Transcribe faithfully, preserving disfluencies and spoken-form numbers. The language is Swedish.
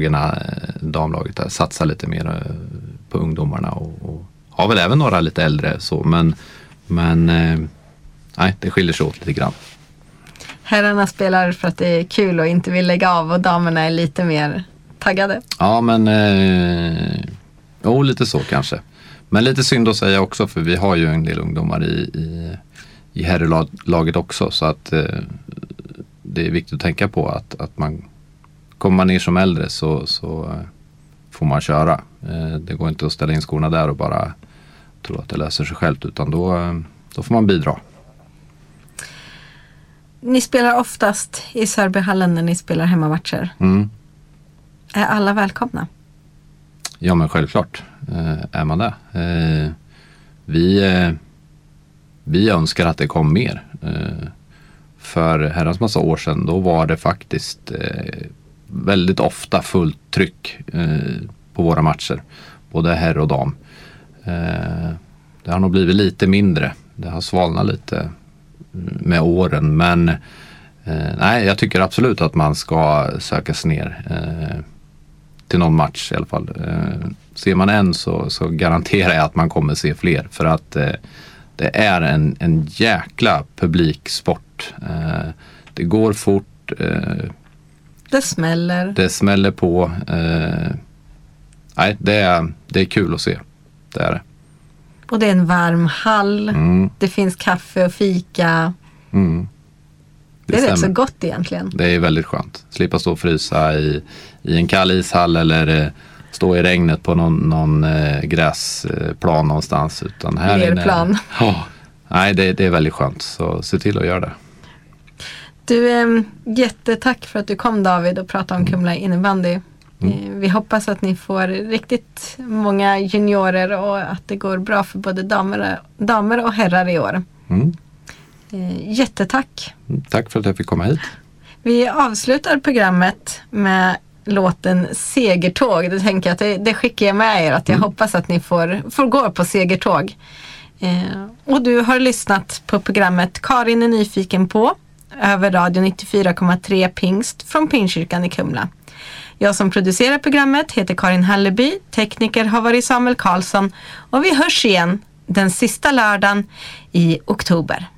damlaget där satsar lite mer på ungdomarna och, och har väl även några lite äldre så, men, men eh, nej, det skiljer sig åt lite grann. Herrarna spelar för att det är kul och inte vill lägga av, och damerna är lite mer taggade. Ja, men eh, jo, lite så kanske. Men lite synd att säga också, för vi har ju en del ungdomar i, i, i herrlaget också, så att eh, det är viktigt att tänka på att, att man kommer man ner som äldre så, så eh, får man köra. Eh, det går inte att ställa in skorna där och bara tro att det löser sig självt, utan då, eh, då får man bidra. Ni spelar oftast i Sörbyhallen när ni spelar hemmamatcher. Mm. Är alla välkomna? Ja, men självklart eh, är man det. Eh, vi, eh, vi önskar att det kom mer. Eh, för herrans massa år sedan, då var det faktiskt eh, väldigt ofta fullt tryck eh, på våra matcher. Både herr och dam. Eh, det har nog blivit lite mindre. Det har svalnat lite med åren. Men eh, nej, jag tycker absolut att man ska söka sig ner eh, till någon match i alla fall. Eh, ser man en så, så garanterar jag att man kommer se fler. För att eh, det är en, en jäkla publiksport. Eh, det går fort. Eh, det smäller. Det smäller på. Eh, nej, det är, det är kul att se. Det är det. Och det är en varm hall. Mm. Det finns kaffe och fika. Mm. Det, det är rätt så gott egentligen. Det är väldigt skönt. Slippa stå och frysa i, i en kall ishall eller eh, stå i regnet på någon, någon eh, gräsplan någonstans. Utan här Lerplan. Oh, nej, det, det är väldigt skönt. Så se till att göra det. Du, eh, jättetack för att du kom, David, och pratade om Kumla innebandy. Mm. Vi hoppas att ni får riktigt många juniorer och att det går bra för både damer, damer och herrar i år. Mm. Jättetack. Tack för att jag fick komma hit. Vi avslutar programmet med låten Segertåg. Det tänker jag att det, det skickar jag med er, att jag mm. hoppas att ni får, får gå på Segertåg. Eh, och du har lyssnat på programmet Karin är nyfiken på över radio nittiofyra komma tre Pingst från Pingstkyrkan i Kumla. Jag som producerar programmet heter Karin Halleby, tekniker har varit Samuel Karlsson, och vi hörs igen den sista lördagen i oktober.